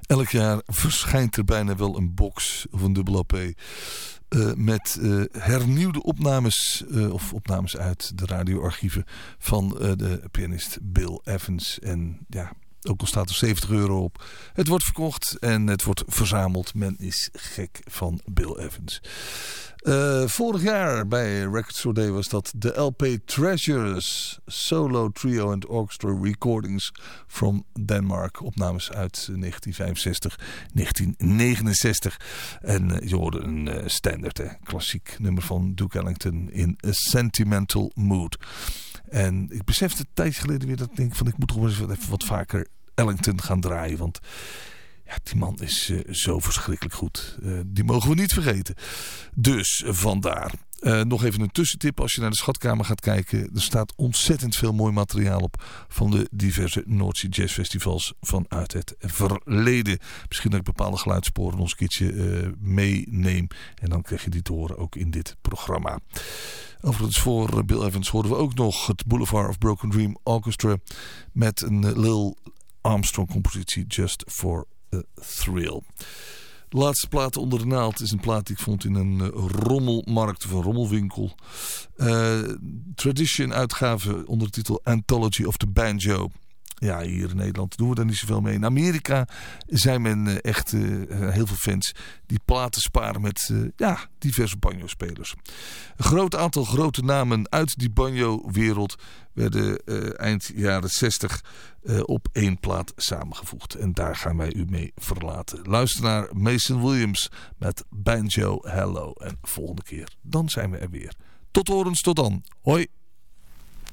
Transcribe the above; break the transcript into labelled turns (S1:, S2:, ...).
S1: Elk jaar verschijnt er bijna wel een box of een dubbel LP met hernieuwde opnames of opnames uit de radioarchieven van de pianist Bill Evans. En ja, ook al staat er €70 op. Het wordt verkocht en het wordt verzameld. Men is gek van Bill Evans. Vorig jaar bij Record Store Day was dat de LP Treasures Solo Trio and Orchestra Recordings from Denmark. Opnames uit 1965, 1969. En je hoorde een standaard, klassiek nummer van Duke Ellington in A Sentimental Mood. En ik besefte een tijdje geleden weer dat ik denk van ik moet toch wel eens even wat vaker Ellington gaan draaien. Want ja, die man is zo verschrikkelijk goed. Die mogen we niet vergeten. Dus vandaar. Nog even een tussentip. Als je naar de schatkamer gaat kijken. Er staat ontzettend veel mooi materiaal op. Van de diverse Noordzee Jazz Festivals vanuit het verleden. Misschien dat ik bepaalde geluidssporen nog een keertje meeneem. En dan krijg je die te horen ook in dit programma. Overigens voor Bill Evans hoorden we ook nog het Boulevard of Broken Dream Orchestra. Met een Lil Armstrong compositie Just for a Thrill. De laatste plaat onder de naald is een plaat die ik vond in een rommelmarkt of een rommelwinkel. Tradition uitgave onder de titel Anthology of the Banjo. Ja, hier in Nederland doen we daar niet zoveel mee. In Amerika zijn men echt heel veel fans die platen sparen met diverse banjo-spelers. Een groot aantal grote namen uit die banjo-wereld werden eind jaren 60 op één plaat samengevoegd. En daar gaan wij u mee verlaten. Luister naar Mason Williams met Banjo Hello. En volgende keer, dan zijn we er weer. Tot horens, tot dan. Hoi.